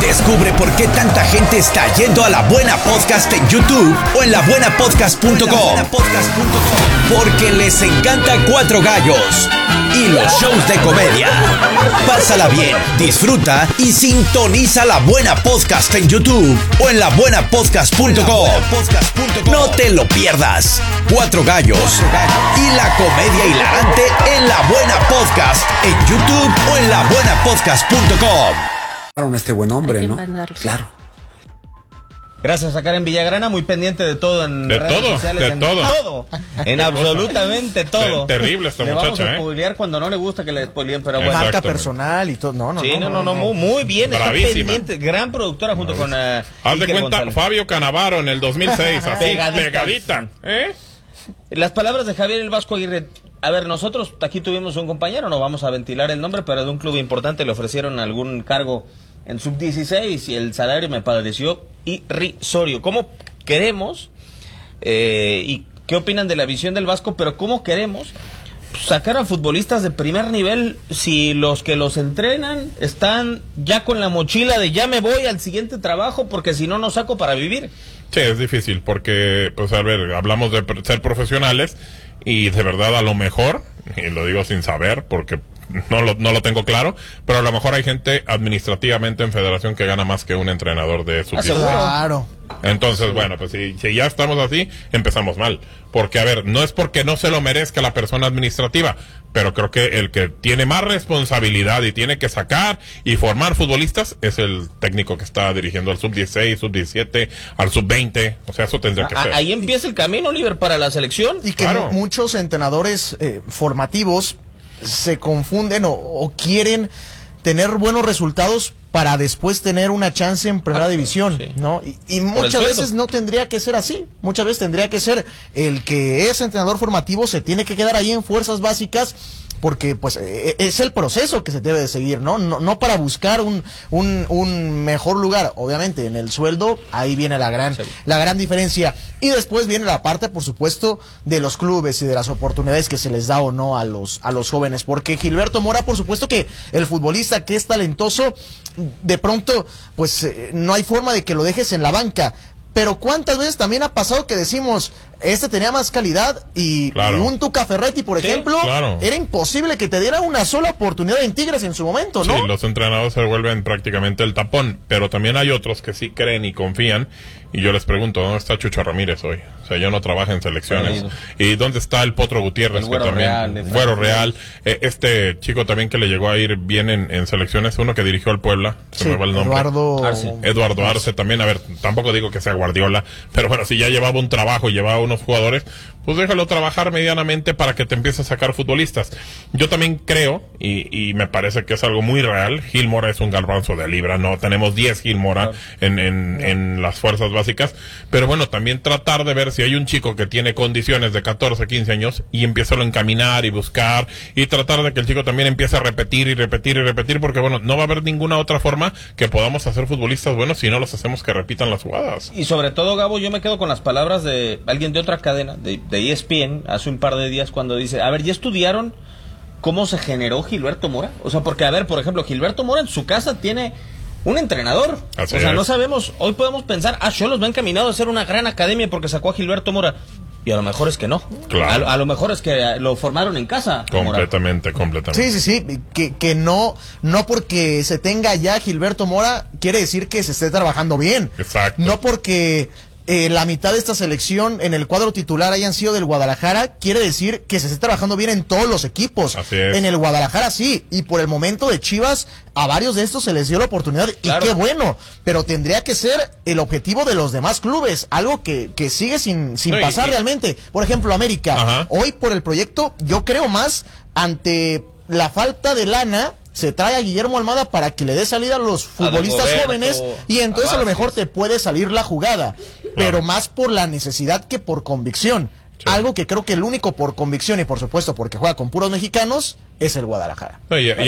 Descubre por qué tanta gente está yendo a La Buena Podcast en YouTube o en labuenapodcast.com. Porque les encanta Cuatro Gallos y los shows de comedia. Pásala bien, disfruta y sintoniza La Buena Podcast en YouTube o en labuenapodcast.com. No te lo pierdas. Cuatro Gallos y la comedia hilarante en La Buena Podcast en YouTube o en labuenapodcast.com. Este buen hombre, ¿no? Claro. Gracias a Karen Villagrana, muy pendiente de todo en redes sociales. En absolutamente todo. Terrible esta muchacha, vamos a spoilear cuando no le gusta que le spoileen, pero bueno. Marca personal y todo. No, muy bien. Bravísima. Está pendiente. Gran productora junto con haz de cuenta, González. Fabio Canavaro en el 2006, así, pegadita. Las palabras de Javier El Vasco Aguirre. A ver, nosotros aquí tuvimos un compañero, no vamos a ventilar el nombre, pero de un club importante le ofrecieron algún cargo en sub-16 y el salario me pareció irrisorio. ¿Cómo queremos, y qué opinan de la visión del Vasco, pero cómo queremos sacar a futbolistas de primer nivel si los que los entrenan están ya con la mochila de ya me voy al siguiente trabajo porque si no, no saco para vivir? Sí, es difícil porque, pues a ver, hablamos de ser profesionales y de verdad a lo mejor, y lo digo sin saber porque no lo tengo claro, pero a lo mejor hay gente administrativamente en federación que gana más que un entrenador de su equipo. Claro. Entonces, bueno, pues si ya estamos así, empezamos mal. Porque, a ver, no es porque no se lo merezca la persona administrativa, pero creo que el que tiene más responsabilidad y tiene que sacar y formar futbolistas es el técnico que está dirigiendo al sub-16, sub-17, al sub-20. O sea, eso tendría que ser. Ahí empieza el camino, Oliver, para la selección. Y que muchos entrenadores formativos se confunden o quieren tener buenos resultados para después tener una chance en primera división, sí, ¿no? Y muchas veces no tendría que ser así. Muchas veces tendría que ser el que es entrenador formativo se tiene que quedar ahí en fuerzas básicas porque pues es el proceso que se debe de seguir, ¿no? No para buscar un mejor lugar. Obviamente en el sueldo ahí viene la gran diferencia. Y después viene la parte, por supuesto, de los clubes y de las oportunidades que se les da o no a los jóvenes. Porque Gilberto Mora, por supuesto que el futbolista que es talentoso, de pronto, pues no hay forma de que lo dejes en la banca. Pero ¿cuántas veces también ha pasado que decimos, este tenía más calidad y un Tuca Ferretti, por ejemplo, era imposible que te diera una sola oportunidad en Tigres en su momento, ¿no? Sí, los entrenadores se vuelven prácticamente el tapón, pero también hay otros que sí creen y confían, y yo les pregunto, ¿dónde está Chucho Ramírez hoy? O sea, yo no trabajo en selecciones. ¿Y dónde está el Potro Gutiérrez? El Güero que también, Real, Güero Real. Este chico también que le llegó a ir bien en selecciones, uno que dirigió al Puebla, se me va el nombre. Eduardo Arce también, a ver, tampoco digo que sea Guardiola, pero bueno, si ya llevaba un trabajo, llevaba unos jugadores, pues déjalo trabajar medianamente para que te empiece a sacar futbolistas. Yo también creo, y me parece que es algo muy real, Gil Mora es un garbanzo de libra, no tenemos 10 Gil Mora en las fuerzas básicas, pero bueno, también tratar de ver si hay un chico que tiene condiciones de 14, 15 años y empieza a encaminar y buscar y tratar de que el chico también empiece a repetir y repetir y repetir, porque bueno, no va a haber ninguna otra forma que podamos hacer futbolistas buenos si no los hacemos que repitan las jugadas. Y sobre todo, Gabo, yo me quedo con las palabras de alguien de otra cadena, de ESPN, hace un par de días, cuando dice, a ver, ¿ya estudiaron cómo se generó Gilberto Mora? O sea, porque, a ver, por ejemplo, Gilberto Mora en su casa tiene un entrenador. Así o sea, es. no sabemos, hoy podemos pensar, Xolos va encaminado a ser una gran academia porque sacó a Gilberto Mora. Y a lo mejor es que no. Claro. A lo mejor es que lo formaron en casa. Completamente. Sí. Que no porque se tenga ya Gilberto Mora, quiere decir que se esté trabajando bien. Exacto. No porque la mitad de esta selección en el cuadro titular hayan sido del Guadalajara, quiere decir que se esté trabajando bien en todos los equipos. Así es. En el Guadalajara sí, y por el momento de Chivas, a varios de estos se les dio la oportunidad, y qué bueno, pero tendría que ser el objetivo de los demás clubes, algo que sigue sin pasar realmente. Por ejemplo, América, hoy por el proyecto, yo creo más ante la falta de lana, se trae a Guillermo Almada para que le dé salida a los futbolistas jóvenes y entonces a lo mejor te puede salir la jugada, pero más por la necesidad que por convicción. Sí. Algo que creo que el único por convicción y por supuesto porque juega con puros mexicanos es el Guadalajara. No, y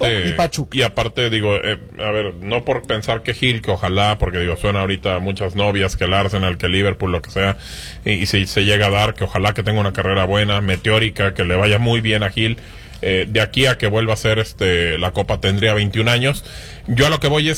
aparte digo, a ver, no por pensar que Gil, que ojalá, porque digo, suena ahorita muchas novias, que el Arsenal, que el Liverpool, lo que sea, y si se llega a dar, que ojalá que tenga una carrera buena, meteórica, que le vaya muy bien a Gil. De aquí a que vuelva a ser la Copa tendría 21 años. Yo a lo que voy es